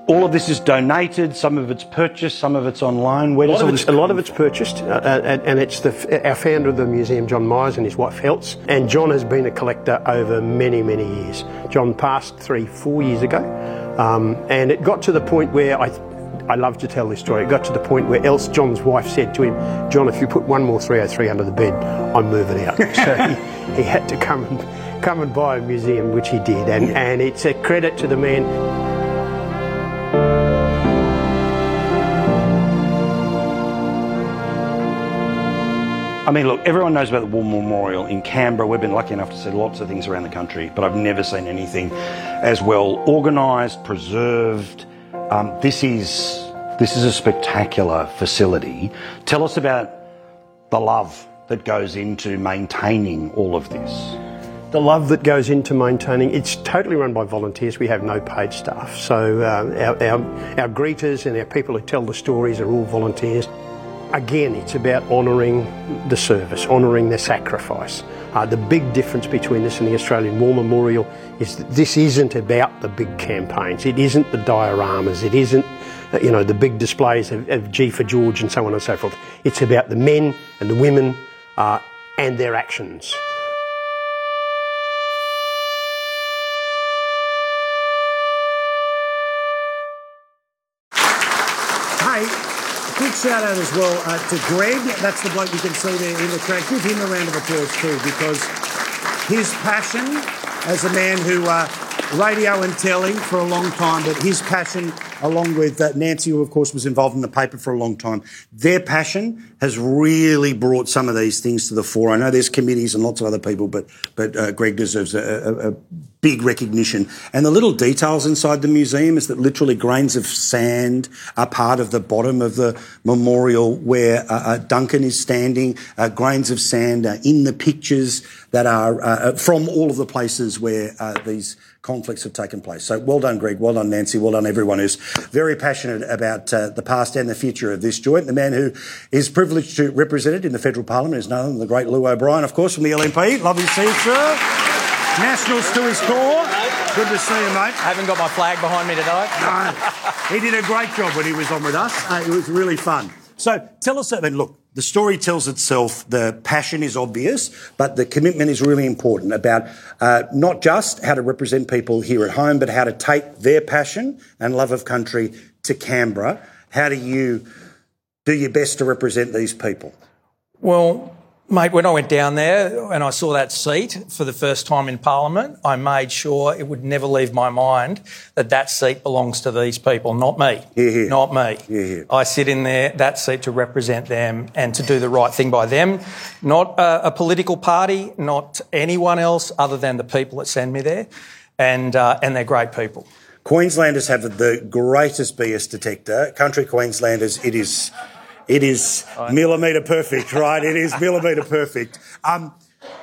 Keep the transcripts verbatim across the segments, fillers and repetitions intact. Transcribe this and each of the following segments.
all of this is donated, some of it's purchased, some of it's online. Where does a lot, all of this it's, a lot of come it's purchased, uh, and, and it's the, our founder of the museum, John Myers, and his wife Heltz. And John has been a collector over many, many years. John passed three, four years ago, um, and it got to the point where I. I love to tell this story. It got to the point where Else, John's wife, said to him, "John, if you put one more three oh three under the bed, I'm moving out." So he, he had to come and come and buy a museum, which he did, and, and it's a credit to the man. I mean, look, everyone knows about the War Memorial in Canberra. We've been lucky enough to see lots of things around the country, but I've never seen anything as well organised, preserved. Um, this is this is a spectacular facility. Tell us about the love that goes into maintaining all of this. The love that goes into maintaining, it's totally run by volunteers. We have no paid staff. So uh, our, our, our greeters and our people who tell the stories are all volunteers. Again, it's about honouring the service, honouring the sacrifice. Uh, the big difference between this and the Australian War Memorial is that this isn't about the big campaigns. It isn't the dioramas. It isn't, you know, the big displays of, of G for George and so on and so forth. It's about the men and the women uh, and their actions. Hey, big shout out as well uh, to Greg. That's the bloke you can see there in the crowd. Give him a round of applause too, because his passion as a man who uh, radio and telly for a long time, but his passion, along with uh, Nancy, who of course was involved in the paper for a long time, their passion has really brought some of these things to the fore. I know there's committees and lots of other people, but but uh, Greg deserves a, a, a big recognition. And the little details inside the museum is that literally grains of sand are part of the bottom of the memorial where uh, uh, Duncan is standing. Uh, grains of sand are in the pictures that are uh, from all of the places where uh, these conflicts have taken place. So well done, Greg. Well done, Nancy. Well done, everyone who's very passionate about uh, the past and the future of this joint. The man who is privileged to represent it in the federal parliament is none other than the great Lou O'Brien, of course, from the L N P. Lovely to see you, sir. Nationals to his core. Good to see you, mate. I haven't got my flag behind me today. No, he did a great job when he was on with us. Uh, it was really fun. So tell us, I mean, look, the story tells itself, the passion is obvious, but the commitment is really important about uh, not just how to represent people here at home, but how to take their passion and love of country to Canberra. How do you do your best to represent these people? Well, mate, when I went down there and I saw that seat for the first time in Parliament, I made sure it would never leave my mind that that seat belongs to these people, not me. Hear, hear. Not me. Hear, hear. I sit in there, that seat, to represent them and to do the right thing by them. Not a, a political party, not anyone else other than the people that send me there. And, uh, and they're great people. Queenslanders have the greatest B S detector. Country Queenslanders, it is... It is millimetre perfect, right? It is millimetre perfect. Um,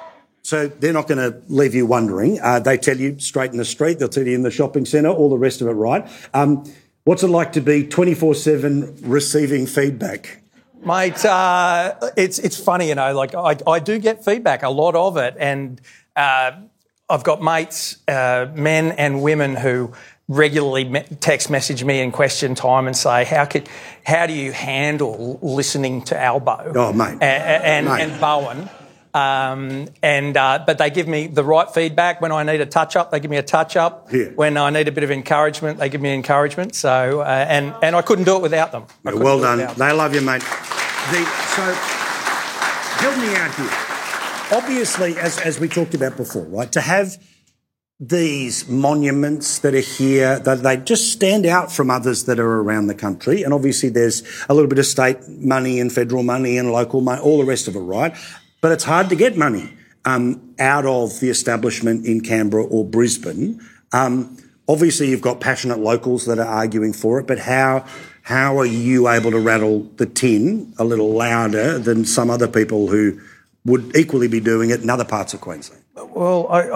so they're not going to leave you wondering. Uh, they tell you straight in the street, they'll tell you in the shopping centre, all the rest of it, right? Um, what's it like to be twenty-four seven receiving feedback? Mate, uh, it's it's funny, you know, like I, I do get feedback, a lot of it, and uh, I've got mates, uh, men and women who regularly text message me in question time and say, how could, how do you handle listening to Albo? Oh, mate. And, and, mate. and Bowen. Um, and, uh, but they give me the right feedback. When I need a touch up, they give me a touch up. Yeah. When I need a bit of encouragement, they give me encouragement. So, uh, and, and I couldn't do it without them. Yeah, well done. They love you, mate. The, so, help me out here. Obviously, as, as we talked about before, right, to have these monuments that are here, that they just stand out from others that are around the country. And obviously there's a little bit of state money and federal money and local money, all the rest of it, right? But it's hard to get money um, out of the establishment in Canberra or Brisbane. Um, obviously you've got passionate locals that are arguing for it, but how how are you able to rattle the tin a little louder than some other people who would equally be doing it in other parts of Queensland? Well, I,